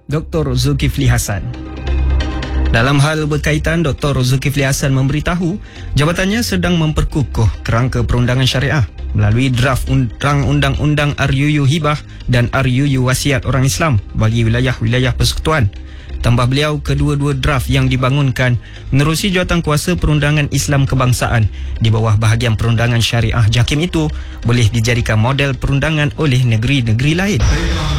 Dr. Zulkifli Hassan. Dalam hal berkaitan, Dr. Zulkifli Hassan memberitahu jabatannya sedang memperkukuh kerangka perundangan syariah melalui draft rang undang-undang RUU Hibah dan RUU Wasiat Orang Islam bagi wilayah-wilayah persekutuan. Tambah beliau, kedua-dua draft yang dibangunkan menerusi jawatankuasa perundangan Islam kebangsaan di bawah bahagian perundangan syariah JAKIM itu boleh dijadikan model perundangan oleh negeri-negeri lain.